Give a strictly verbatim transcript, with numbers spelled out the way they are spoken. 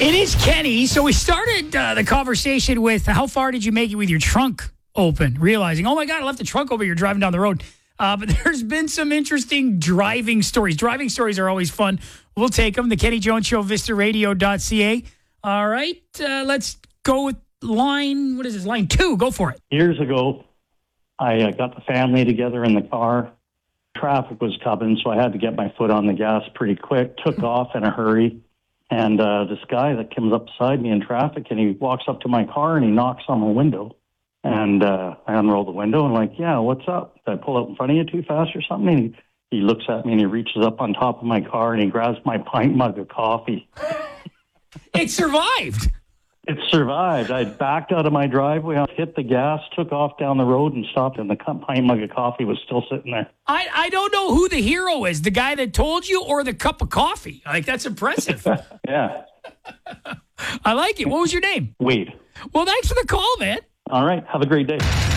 It is Kenny. So we started uh, the conversation with how far did you make it with your trunk open? Realizing, oh my God, I left the trunk open. You're driving down the road. Uh, but there's been some interesting driving stories. Driving stories are always fun. We'll take them. The Kenny Jones Show, vista radio dot c a. All right, uh, let's go with line, what is this, line two. Go for it. Years ago, I uh, got the family together in the car. Traffic was coming, so I had to get my foot on the gas pretty quick. Took off in a hurry. And uh, this guy that comes up beside me in traffic, and he walks up to my car and he knocks on my window. And uh, I unroll the window and I'm like, yeah, what's up? Did I pull out in front of you too fast or something? And he, he looks at me and he reaches up on top of my car and he grabs my pint mug of coffee. It survived. It survived. I backed out of my driveway, I hit the gas, took off down the road and stopped, and the pint mug of coffee was still sitting there. I, I don't know who the hero is, the guy that told you or the cup of coffee. Like, that's impressive. Yeah. I like it. What was your name? Wade. Well, thanks for the call, man. All right. Have a great day.